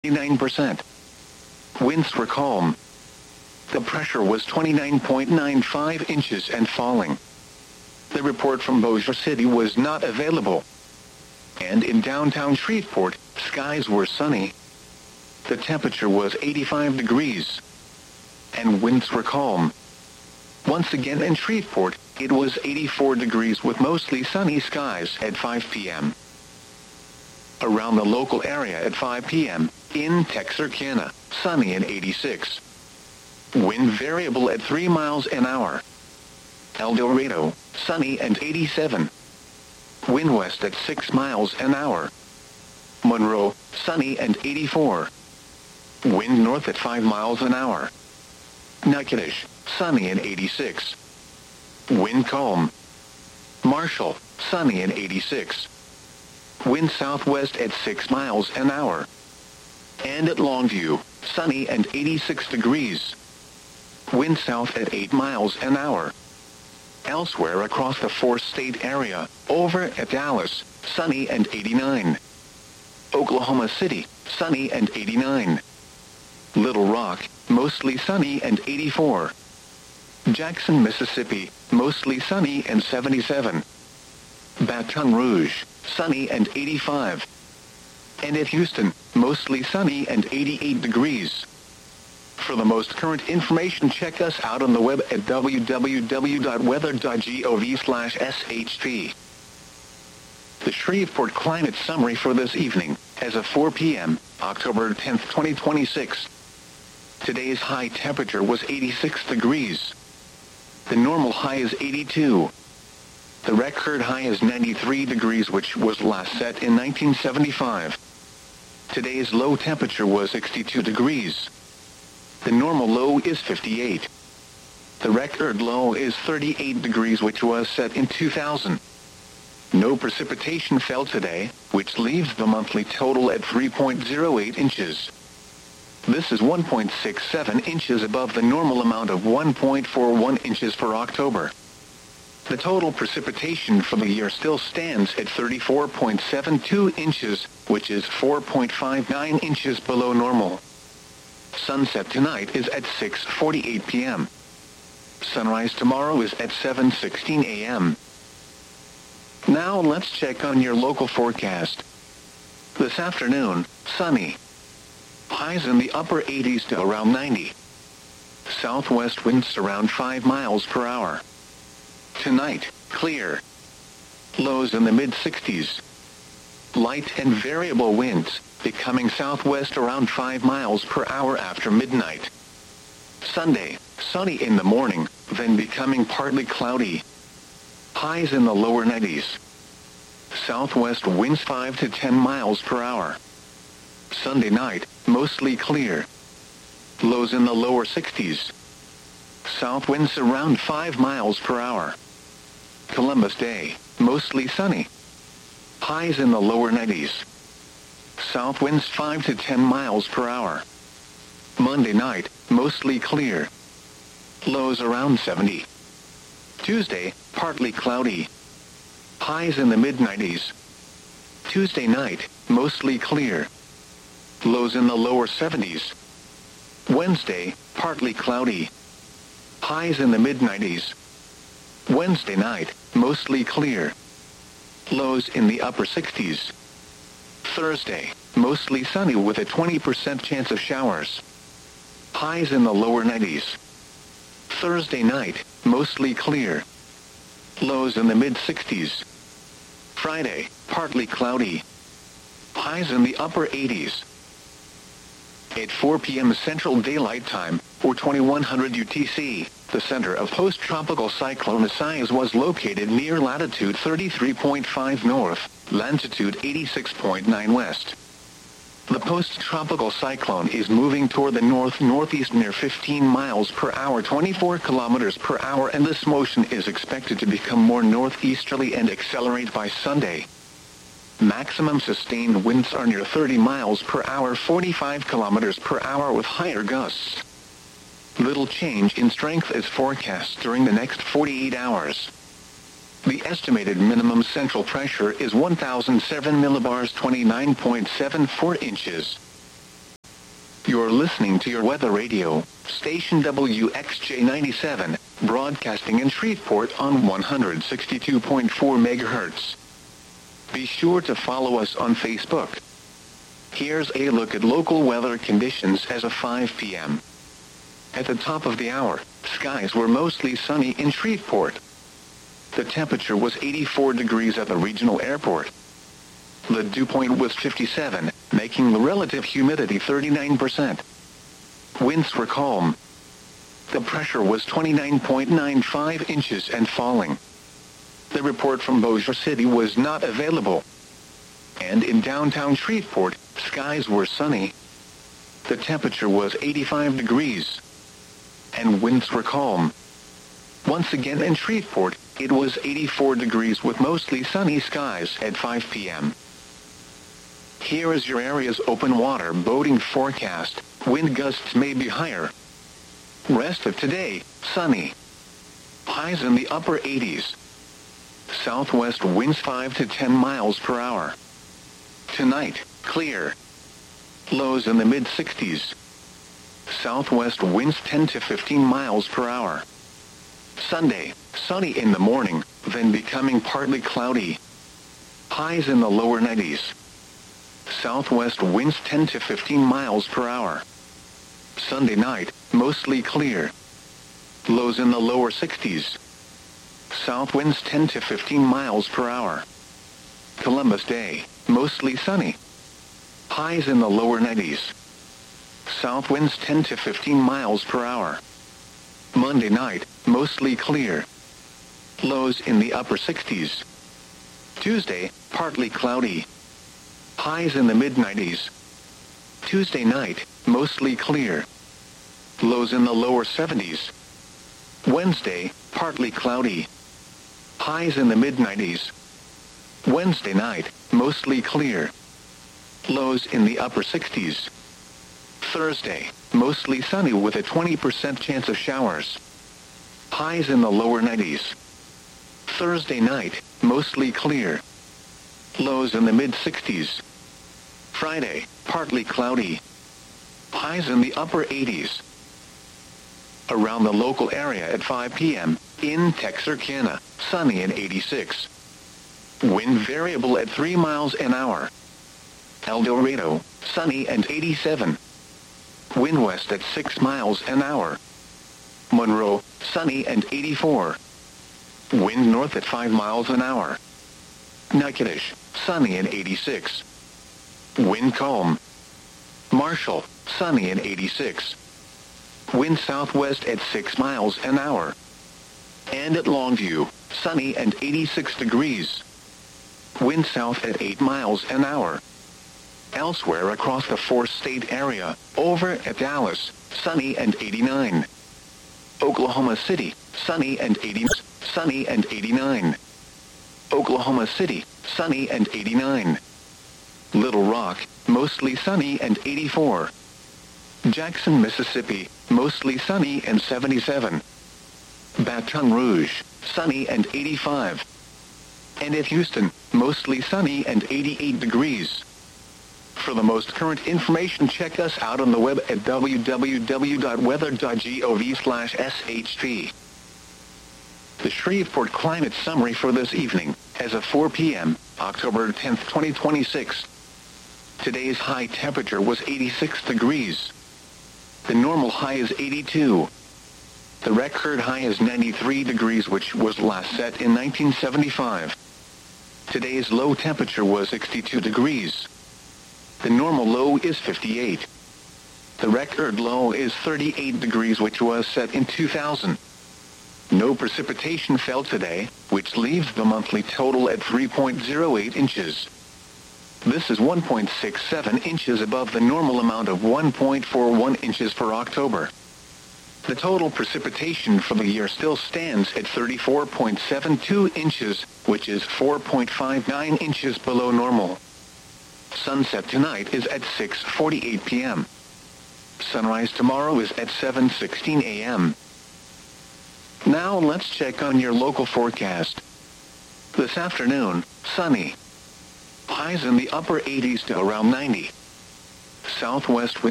99%. Winds were calm. The pressure was 29.95 inches and falling. The report from Bossier City was not available. And in downtown Shreveport, skies were sunny. The temperature was 85 degrees. And winds were calm. Once again in Shreveport, it was 84 degrees with mostly sunny skies at 5 p.m. Around the local area at 5 p.m., in Texarkana, sunny and 86. Wind variable at 3 miles an hour. El Dorado, sunny and 87. Wind west at 6 miles an hour. Monroe, sunny and 84. Wind north at 5 miles an hour. Natchitoches, sunny and 86. Wind calm. Marshall, sunny and 86. Wind southwest at 6 miles an hour. And at Longview, sunny and 86 degrees. Wind south at 8 miles an hour. Elsewhere across the four-state area, over at Dallas, sunny and 89. Oklahoma City, sunny and 89. Little Rock, mostly sunny and 84. Jackson, Mississippi, mostly sunny and 77. Baton Rouge, sunny and 85. And at Houston, mostly sunny and 88 degrees. For the most current information, check us out on the web at www.weather.gov/shp. The Shreveport Climate Summary for this evening, as of 4 p.m., October 10, 2026. Today's high temperature was 86 degrees. The normal high is 82. The record high is 93 degrees, which was last set in 1975. Today's low temperature was 62 degrees. The normal low is 58. The record low is 38 degrees, which was set in 2000. No precipitation fell today, which leaves the monthly total at 3.08 inches. This is 1.67 inches above the normal amount of 1.41 inches for October. The total precipitation for the year still stands at 34.72 inches, which is 4.59 inches below normal. Sunset tonight is at 6:48 p.m. Sunrise tomorrow is at 7:16 a.m. Now let's check on your local forecast. This afternoon, sunny. Highs in the upper 80s to around 90. Southwest winds around 5 miles per hour. Tonight, clear. Lows in the mid-60s. Light and variable winds, becoming southwest around 5 miles per hour after midnight. Sunday, sunny in the morning, then becoming partly cloudy. Highs in the lower 90s. Southwest winds 5 to 10 miles per hour. Sunday night, mostly clear. Lows in the lower 60s. South winds around 5 miles per hour. Columbus Day, mostly sunny. Highs in the lower 90s. South winds 5 to 10 miles per hour. Monday night, mostly clear. Lows around 70. Tuesday, partly cloudy. Highs in the mid-90s. Tuesday night, mostly clear. Lows in the lower 70s. Wednesday, partly cloudy. Highs in the mid-90s. Wednesday night, mostly clear. Lows in the upper 60s. Thursday, mostly sunny with a 20% chance of showers. Highs in the lower 90s. Thursday night, mostly clear. Lows in the mid-60s. Friday, partly cloudy. Highs in the upper 80s. At 4 p.m. Central Daylight Time, or 2100 UTC, the center of post-tropical cyclone Isaias was located near latitude 33.5 north, longitude 86.9 west. The post-tropical cyclone is moving toward the north-northeast near 15 miles per hour, 24 kilometers per hour, and this motion is expected to become more northeasterly and accelerate by Sunday. Maximum sustained winds are near 30 miles per hour, 45 kilometers per hour with higher gusts. Little change in strength is forecast during the next 48 hours. The estimated minimum central pressure is 1,007 millibars, 29.74 inches. You're listening to your weather radio, station WXJ97, broadcasting in Shreveport on 162.4 megahertz. Be sure to follow us on Facebook. Here's a look at local weather conditions as of 5 p.m. At the top of the hour, skies were mostly sunny in Shreveport. The temperature was 84 degrees at the regional airport. The dew point was 57, making the relative humidity 39%. Winds were calm. The pressure was 29.95 inches and falling. The report from Bossier City was not available. And in downtown Shreveport, skies were sunny. The temperature was 85 degrees. And winds were calm. Once again in Shreveport, it was 84 degrees with mostly sunny skies at 5 p.m. Here is your area's open water boating forecast. Wind gusts may be higher. Rest of today, sunny. Highs in the upper 80s. Southwest winds 5 to 10 miles per hour. Tonight, clear. Lows in the mid-60s. Southwest winds 10 to 15 miles per hour. Sunday, sunny in the morning, then becoming partly cloudy. Highs in the lower 90s. Southwest winds 10 to 15 miles per hour. Sunday night, mostly clear. Lows in the lower 60s. South winds 10 to 15 miles per hour. Columbus Day, mostly sunny. Highs in the lower 90s. South winds 10 to 15 miles per hour. Monday night, mostly clear. Lows in the upper 60s. Tuesday, partly cloudy. Highs in the mid-90s. Tuesday night, mostly clear. Lows in the lower 70s. Wednesday, partly cloudy. Highs in the mid-90s. Wednesday night, mostly clear. Lows in the upper 60s. Thursday, mostly sunny with a 20% chance of showers. Highs in the lower 90s. Thursday night, mostly clear. Lows in the mid-60s. Friday, partly cloudy. Highs in the upper 80s. Around the local area at 5 p.m., in Texarkana, sunny and 86. Wind variable at 3 miles an hour. El Dorado, sunny and 87. Wind west at 6 miles an hour. Monroe, sunny and 84. Wind north at 5 miles an hour. Natchitoches, sunny and 86. Wind calm. Marshall, sunny and 86. Wind southwest at 6 miles an hour. And at Longview, sunny and 86 degrees. Wind south at 8 miles an hour. Elsewhere across the four-state area, over at Dallas, sunny and 89. Oklahoma City, sunny and 80, sunny and 89. Oklahoma City, sunny and 89. Little Rock, mostly sunny and 84. Jackson, Mississippi, mostly sunny and 77. Baton Rouge, sunny and 85. And at Houston, mostly sunny and 88 degrees. For the most current information, check us out on the web at www.weather.gov/SHP. The Shreveport Climate Summary for this evening, as of 4 p.m., October 10th, 2026. Today's high temperature was 86 degrees. The normal high is 82. The record high is 93 degrees, which was last set in 1975. Today's low temperature was 62 degrees. The normal low is 58. The record low is 38 degrees, which was set in 2000. No precipitation fell today, which leaves the monthly total at 3.08 inches. This is 1.67 inches above the normal amount of 1.41 inches for October. The total precipitation for the year still stands at 34.72 inches, which is 4.59 inches below normal. Sunset tonight is at 6:48 p.m. Sunrise tomorrow is at 7:16 a.m. Now let's check on your local forecast. This afternoon, sunny. Highs in the upper 80s to around 90. Southwest wind